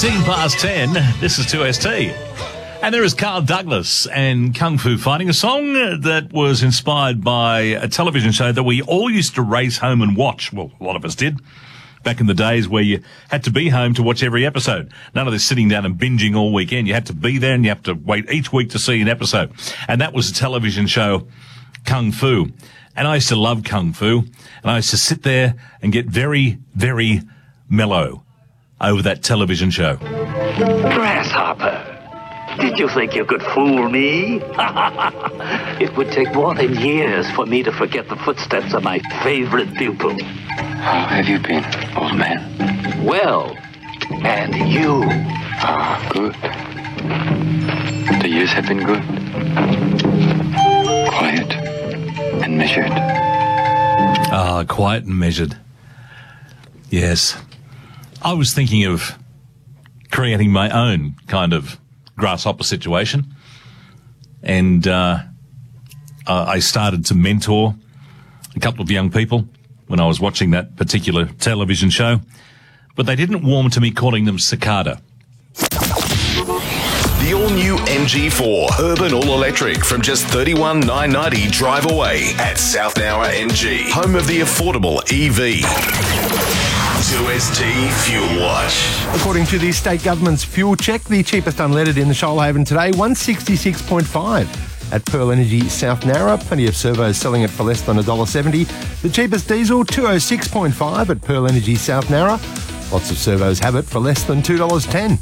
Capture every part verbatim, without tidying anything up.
seventeen past ten. This is two S T. And there is Carl Douglas and Kung Fu Fighting, a song that was inspired by a television show that we all used to race home and watch. Well, a lot of us did. Back in the days where you had to be home to watch every episode. None of this sitting down and binging all weekend. You had to be there and you have to wait each week to see an episode. And that was the television show Kung Fu. And I used to love Kung Fu. And I used to sit there and get very, very mellow over that television show. Grasshopper, did you think you could fool me? It would take more than years for me to forget the footsteps of my favorite pupil. How have you been, old man? Well, and you? Ah, good. The years have been good. Quiet and measured. Ah, quiet and measured. Yes. I was thinking of creating my own kind of grasshopper situation. And uh, uh, I started to mentor a couple of young people when I was watching that particular television show. But they didn't warm to me calling them cicada. The all-new M G four Urban All-Electric from just thirty-one thousand nine hundred ninety drive away at South Nowra M G, home of the affordable E V. two S T Fuel Watch. According to the state government's fuel check, the cheapest unleaded in the Shoalhaven today, one sixty-six point five. At Pearl Energy South Nowra, plenty of servos selling it for less than one dollar seventy. The cheapest diesel, two oh six point five at Pearl Energy South Nowra. Lots of servos have it for less than two dollars ten.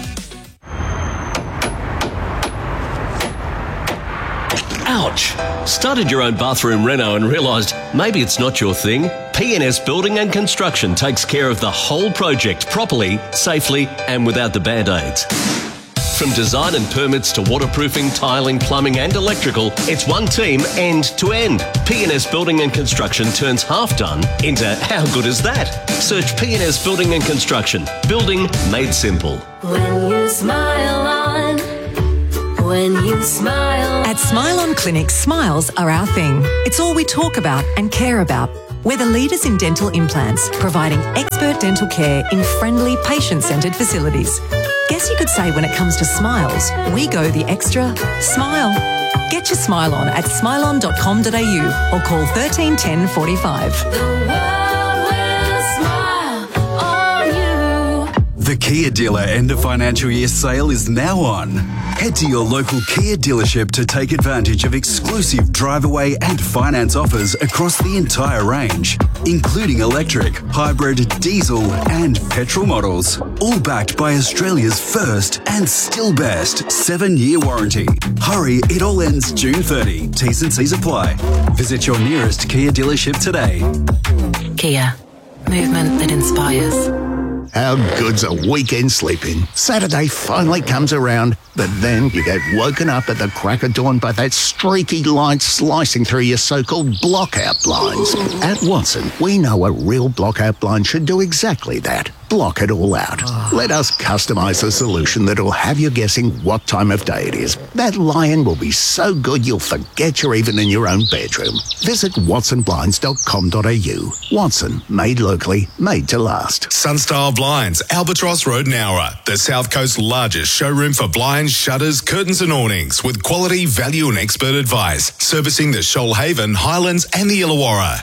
Ouch! Started your own bathroom reno and realised maybe it's not your thing? P N S Building and Construction takes care of the whole project properly, safely and without the band-aids. From design and permits to waterproofing, tiling, plumbing and electrical, it's one team end to end. P N S Building and Construction turns half done into how good is that? Search P N S Building and Construction. Building made simple. When you smile on, when you smile. At Smile On Clinic, smiles are our thing. It's all we talk about and care about. We're the leaders in dental implants, providing expert dental care in friendly, patient-centred facilities. Guess you could say when it comes to smiles, we go the extra smile. Get your smile on at smile on dot com dot a u or call thirteen ten forty-five. The world will smile on you. The Kia dealer end of financial year sale is now on. Head to your local Kia dealership to take advantage of exclusive drive-away and finance offers across the entire range, including electric, hybrid, diesel and petrol models, all backed by Australia's first and still best seven-year warranty. Hurry, it all ends June thirtieth. T's and C's apply. Visit your nearest Kia dealership today. Kia, movement that inspires. How good's a weekend sleep-in? Saturday finally comes around, but then you get woken up at the crack of dawn by that streaky light slicing through your so-called blockout blinds. At Watson, we know a real blockout blind should do exactly that. Block it all out. Let us customise a solution that'll have you guessing what time of day it is. That lion will be so good you'll forget you're even in your own bedroom. Visit watson blinds dot com dot a u. Watson, made locally, made to last. Sunstyle Blinds, Albatross Road, Nowra, the South Coast's largest showroom for blinds, shutters, curtains and awnings with quality, value and expert advice. Servicing the Shoalhaven, Highlands and the Illawarra.